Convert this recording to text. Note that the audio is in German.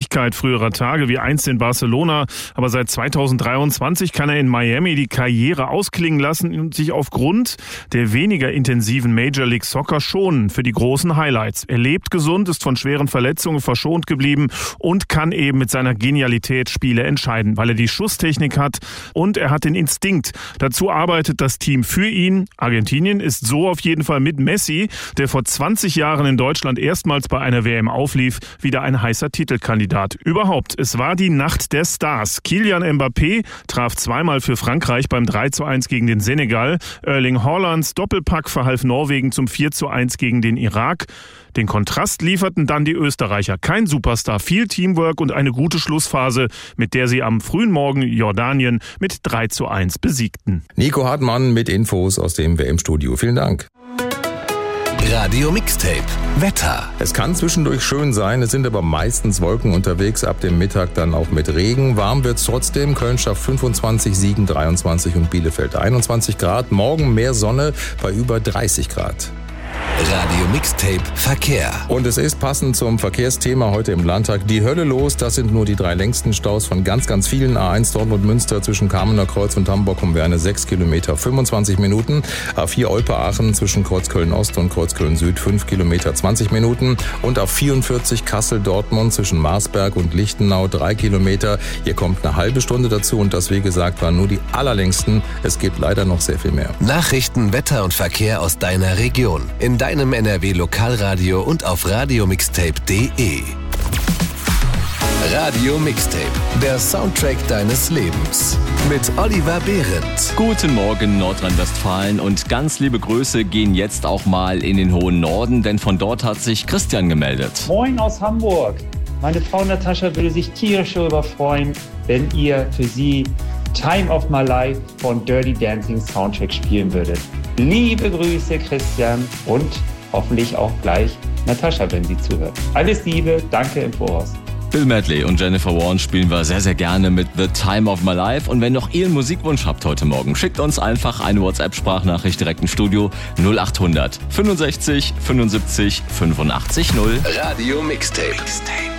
Herrlichkeit früherer Tage wie einst in Barcelona. Aber seit 2023 kann er in Miami die Karriere ausklingen lassen und sich aufgrund der weniger intensiven Major League Soccer schonen für die großen Highlights. Er lebt gesund, ist von schweren Verletzungen verschont geblieben und kann eben mit seiner Genialität Spiele entscheiden, weil er die Schusstechnik hat und er hat den Instinkt. Dazu arbeitet das Team für ihn. Argentinien ist so auf jeden Fall mit Messi, der vor 20 Jahren in Deutschland erstmals bei einer WM auflief, wieder ein heißer Titelkandidat. Überhaupt, es war die Nacht der Stars. Kylian Mbappé traf zweimal für Frankreich beim 3:1 gegen den Senegal. Erling Haalands Doppelpack verhalf Norwegen zum 4:1 gegen den Irak. Den Kontrast lieferten dann die Österreicher. Kein Superstar, viel Teamwork und eine gute Schlussphase, mit der sie am frühen Morgen Jordanien mit 3:1 besiegten. Nico Hartmann mit Infos aus dem WM-Studio. Vielen Dank. Radio Mixtape Wetter. Es kann zwischendurch schön sein, es sind aber meistens Wolken unterwegs, ab dem Mittag dann auch mit Regen. Warm wird's trotzdem, Köln schafft 25, Siegen 23 und Bielefeld 21 Grad. Morgen mehr Sonne bei über 30 Grad. Radio Mixtape Verkehr. Und es ist passend zum Verkehrsthema heute im Landtag die Hölle los. Das sind nur die 3 längsten Staus von ganz, ganz vielen. A1 Dortmund-Münster zwischen Kamener Kreuz und Hamburg-Werne 6 Kilometer, 25 Minuten. A4 Olpe-Aachen zwischen Kreuzköln-Ost und Kreuzköln-Süd 5 Kilometer, 20 Minuten. Und A44 Kassel-Dortmund zwischen Marsberg und Lichtenau 3 Kilometer. Hier kommt eine halbe Stunde dazu und das, wie gesagt, waren nur die allerlängsten. Es gibt leider noch sehr viel mehr. Nachrichten, Wetter und Verkehr aus deiner Region. In deinem NRW-Lokalradio und auf radiomixtape.de. Radio Mixtape, der Soundtrack deines Lebens. Mit Oliver Behrendt. Guten Morgen Nordrhein-Westfalen und ganz liebe Grüße gehen jetzt auch mal in den hohen Norden, denn von dort hat sich Christian gemeldet. Moin aus Hamburg. Meine Frau Natascha würde sich tierisch darüber freuen, wenn ihr für sie Time of My Life von Dirty Dancing Soundtrack spielen würdet. Liebe Grüße, Christian, und hoffentlich auch gleich Natascha, wenn sie zuhört. Alles Liebe, danke im Voraus. Bill Medley und Jennifer Warren spielen wir sehr, sehr gerne mit The Time of My Life. Und wenn noch ihr einen Musikwunsch habt heute Morgen, schickt uns einfach eine WhatsApp-Sprachnachricht direkt ins Studio 0800 65 75 85 0. Radio Mixtape.